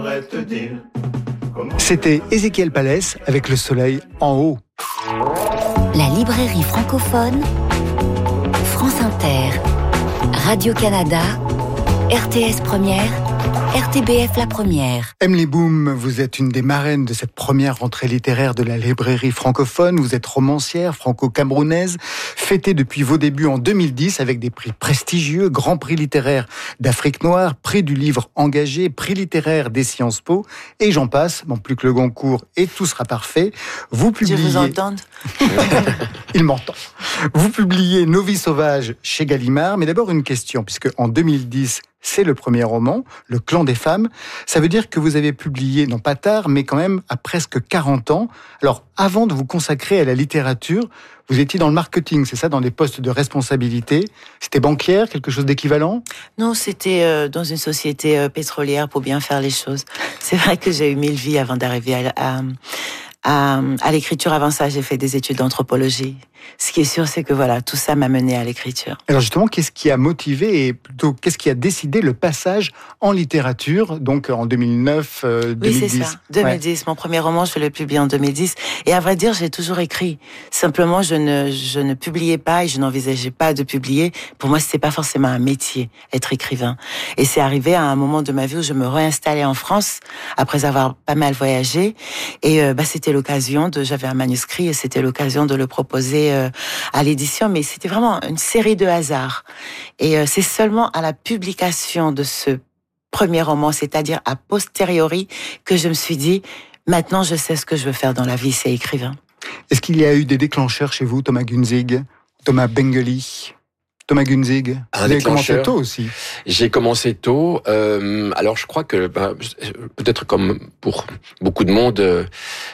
C'était Ézéchiel Palès avec Le Soleil en haut. La librairie francophone, France Inter, Radio-Canada, RTS Première, RTBF La Première. Emily Boom, vous êtes une des marraines de cette première rentrée littéraire de la librairie francophone. Vous êtes romancière franco-camerounaise, fêtée depuis vos débuts en 2010 avec des prix prestigieux, Grand Prix littéraire d'Afrique noire, Prix du livre engagé, Prix littéraire des Sciences Po, et j'en passe, bon, plus que le Goncourt, et tout sera parfait. Vous publiez... Je vous entends. Il m'entend. Vous publiez Nos vies sauvages chez Gallimard, mais d'abord une question, puisque en 2010, c'est le premier roman, Le clan des femmes. Ça veut dire que vous avez publié, non pas tard, mais quand même à presque 40 ans. Alors, avant de vous consacrer à la littérature, vous étiez dans le marketing, c'est ça, dans des postes de responsabilité. C'était banquière, quelque chose d'équivalent ? Non, c'était dans une société pétrolière pour bien faire les choses. C'est vrai que j'ai eu 1000 vies avant d'arriver à l'écriture. Avant ça, j'ai fait des études d'anthropologie. Ce qui est sûr, c'est que voilà, tout ça m'a mené à l'écriture. Alors justement, qu'est-ce qui a motivé et plutôt qu'est-ce qui a décidé le passage en littérature, donc en 2009, 2010 ? Oui, c'est ça, 2010. Ouais. Mon premier roman, je l'ai publié en 2010. Et à vrai dire, j'ai toujours écrit. Simplement, je ne publiais pas et je n'envisageais pas de publier. Pour moi, c'était pas forcément un métier, être écrivain. Et c'est arrivé à un moment de ma vie où je me réinstallais en France, après avoir pas mal voyagé. Et c'était l'occasion j'avais un manuscrit et c'était l'occasion de le proposer à l'édition, mais c'était vraiment une série de hasards. Et c'est seulement à la publication de ce premier roman, c'est-à-dire a posteriori, que je me suis dit, maintenant je sais ce que je veux faire dans la vie, c'est écrivain. Est-ce qu'il y a eu des déclencheurs chez vous, Thomas Gunzig, Thomas Bengeli ? Thomas Gunzig, vous avez commencé tôt aussi. J'ai commencé tôt. Alors je crois que peut-être comme pour beaucoup de monde,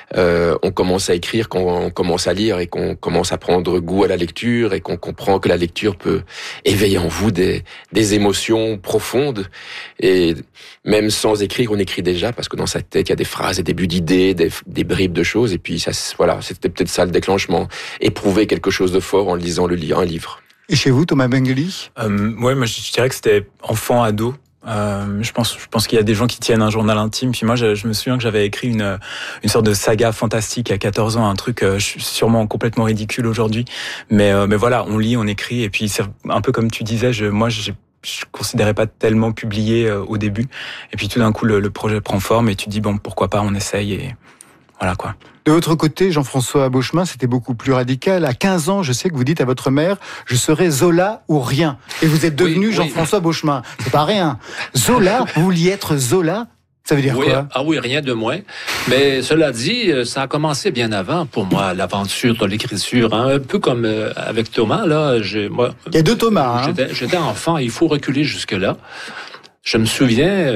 on commence à écrire quand on commence à lire et qu'on commence à prendre goût à la lecture et qu'on comprend que la lecture peut éveiller en vous des émotions profondes. Et même sans écrire, on écrit déjà parce que dans sa tête il y a des phrases, des débuts d'idées, des bribes de choses. Et puis ça, voilà, c'était peut-être ça le déclenchement. Éprouver quelque chose de fort en lisant un livre. Et chez vous, Thomas Bengeli ? Ouais, moi je dirais que c'était enfant, ado. Je pense qu'il y a des gens qui tiennent un journal intime. Puis moi, je me souviens que j'avais écrit une sorte de saga fantastique à 14 ans, un truc sûrement complètement ridicule aujourd'hui. Mais voilà, on lit, on écrit. Et puis c'est un peu comme tu disais, je considérais pas tellement publier au début. Et puis tout d'un coup, le projet prend forme et tu te dis bon, pourquoi pas, on essaye et voilà quoi. De votre côté, Jean-François Beauchemin, c'était beaucoup plus radical. À 15 ans, je sais que vous dites à votre mère, je serai Zola ou rien. Et vous êtes devenu Jean-Françoas Beauchemin. C'est pas rien. Zola, vous vouliez être Zola ? Ça veut dire quoi ? Ah oui, rien de moins. Mais cela dit, ça a commencé bien avant pour moi, l'aventure de l'écriture. Hein. Un peu comme avec Thomas, là. Il y a deux Thomas. J'étais enfant, il faut reculer jusque-là. Je me souviens...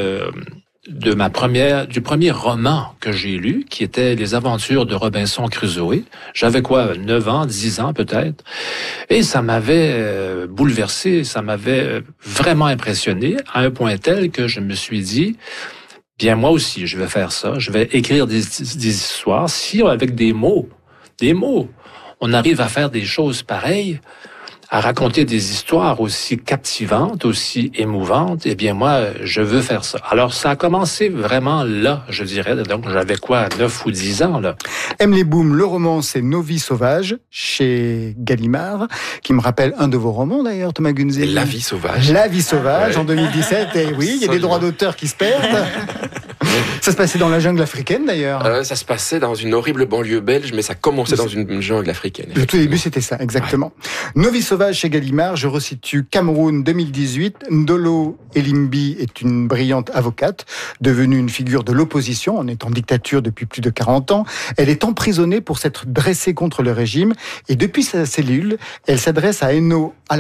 du premier roman que j'ai lu, qui était Les aventures de Robinson Crusoe. J'avais 9 ans, 10 ans peut-être. Et ça m'avait bouleversé, ça m'avait vraiment impressionné, à un point tel que je me suis dit, bien moi aussi, je vais faire ça, je vais écrire des histoires. Si avec des mots, on arrive à faire des choses pareilles, à raconter des histoires aussi captivantes, aussi émouvantes, eh bien moi, je veux faire ça. Alors ça a commencé vraiment là, je dirais, donc j'avais 9 ou 10 ans là. Emily Boom, le roman c'est Nos vies sauvages, chez Gallimard, qui me rappelle un de vos romans d'ailleurs, Thomas Gunzig. La vie sauvage. La vie sauvage, en 2017, et oui, il y a des droits d'auteur qui se perdent. Ça se passait dans la jungle africaine d'ailleurs. Ça se passait dans une horrible banlieue belge, mais ça commençait dans une jungle africaine. Le tout début c'était ça, exactement. Ouais. Nos vies sauvages chez Gallimard, je resitue Cameroun 2018. Ndolo Elimbi est une brillante avocate, devenue une figure de l'opposition, en étant en dictature depuis plus de 40 ans. Elle est emprisonnée pour s'être dressée contre le régime et depuis sa cellule, elle s'adresse à Eno